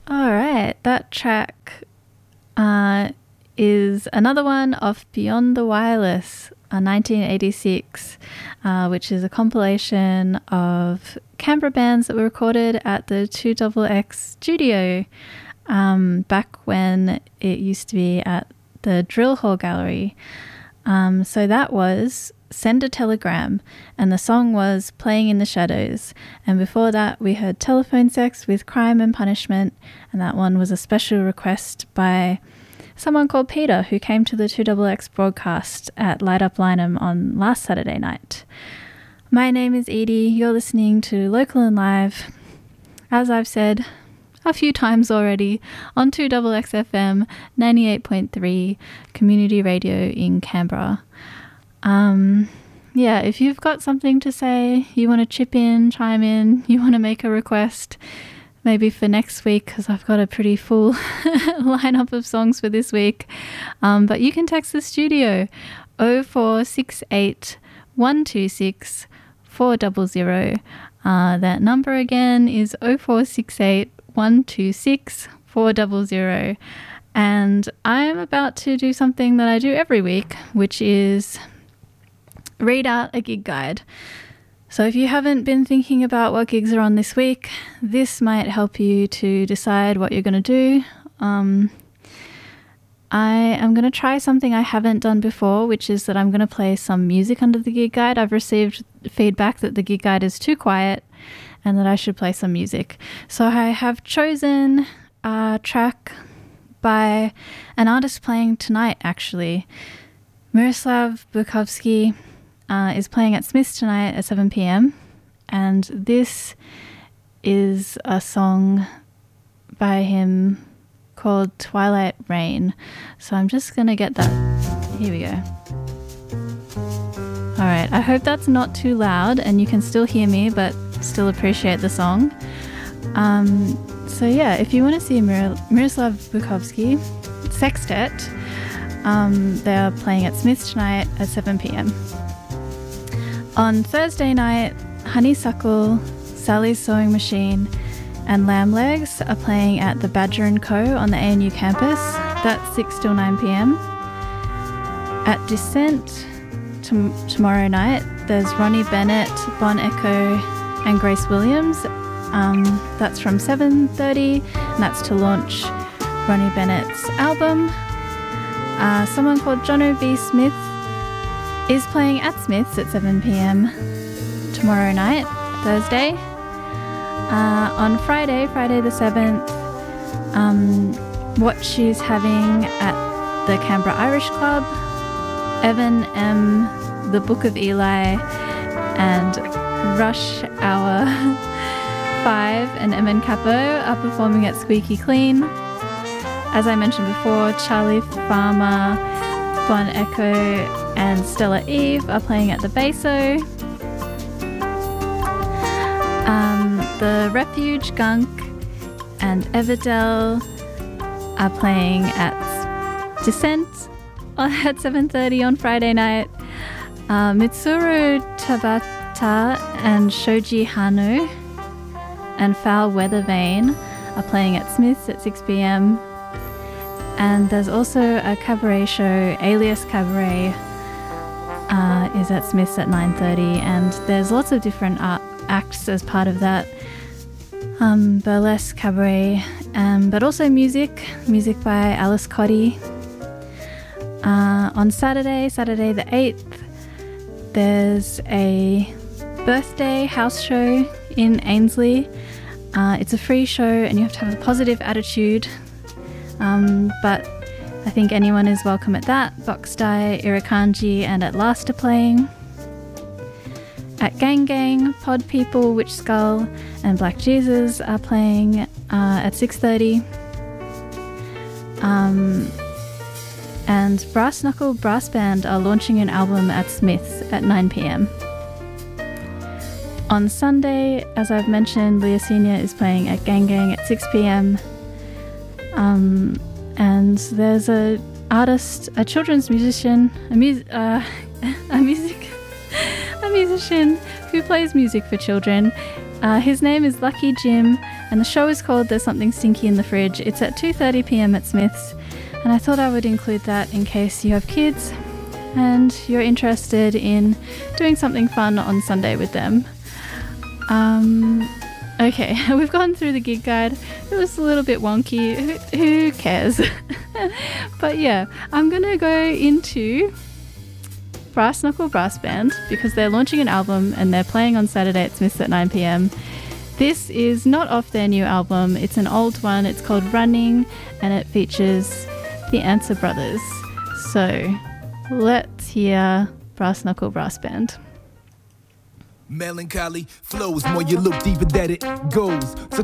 All right, that track is another one off Beyond the Wireless, 1986, which is a compilation of Canberra bands that were recorded at the 2XX studio back when it used to be at the Drill Hall Gallery. So that was Send a Telegram, and the song was Playing in the Shadows. And before that, we heard Telephone Sex with Crime and Punishment, and that one was a special request by someone called Peter, who came to the 2XX broadcast at Light Up Lyneham on last Saturday night. My name is Edie. You're listening to Local and Live, as I've said a few times already, on 2XX FM 98.3 community radio in Canberra. Yeah, if you've got something to say, you want to chip in, chime in, you want to make a request, maybe for next week, because I've got a pretty full lineup of songs for this week, but you can text the studio 0468 126 400. That number again is 0468 126 400. And I'm about to do something that I do every week, which is read out a gig guide. So if you haven't been thinking about what gigs are on this week, this might help you to decide what you're going to do. I am going to try something I haven't done before, which is that I'm going to play some music under the gig guide. I've received feedback that the gig guide is too quiet and that I should play some music. So I have chosen a track by an artist playing tonight, actually. Miroslav Bukovsky is playing at Smith's tonight at 7 p.m. And this is a song by him called Twilight Rain. So I'm just going to get that. Here we go. All right, I hope that's not too loud and you can still hear me but still appreciate the song. So yeah, if you want to see Miroslav Bukovsky Sextet, they are playing at Smith's tonight at 7 p.m. On Thursday night, Honeysuckle, Sally's Sewing Machine and Lamb Legs are playing at the Badger & Co. on the ANU campus. That's 6 till 9 p.m. At Descent tomorrow night, there's Ronnie Bennett, Bon Echo and Grace Williams. That's from 7:30, and that's to launch Ronnie Bennett's album. Someone called Jono B. Smith is playing at Smith's at 7 p.m. tomorrow night, Thursday. On Friday the 7th, what she's having at the Canberra Irish Club, Evan M., The Book of Eli, and Rush Hour 5 and Emin Capo are performing at Squeaky Clean. As I mentioned before, Charlie Farmer, Bon Echo and Stella Eve are playing at the Beso. The Refuge, Gunk and Everdell are playing at Descent at 7:30 on Friday night. Mitsuru Tabata and Shoji Hano and Foul Weather Vane are playing at Smith's at 6 p.m. And there's also a cabaret show, Alias Cabaret, is at Smith's at 9:30, and there's lots of different acts as part of that. Burlesque, cabaret, but also music by Alice Cotty. On Saturday the 8th, there's a birthday house show in Ainslie. It's a free show and you have to have a positive attitude, but I think anyone is welcome at that. Boxdye, Irakanji and At Last are playing. At Gang Gang, Pod People, Witch Skull and Black Jesus are playing at 6:30. And Brass Knuckle Brass Band are launching an album at Smith's at 9 p.m. On Sunday, as I've mentioned, Leah Senior is playing at Gang Gang at 6 p.m. And there's a children's musician, a musician who plays music for children. His name is Lucky Jim, and the show is called There's Something Stinky in the Fridge. It's at 2:30 p.m. at Smith's, and I thought I would include that in case you have kids and you're interested in doing something fun on Sunday with them. Okay, we've gone through the gig guide. It was a little bit wonky. Who cares? But yeah, I'm going to go into Brass Knuckle Brass Band because they're launching an album and they're playing on Saturday at Smith's at 9 p.m. This is not off their new album. It's an old one. It's called Running and it features the Answer Brothers. So let's hear Brass Knuckle Brass Band. Melancholy flows, more you look deeper that it goes. So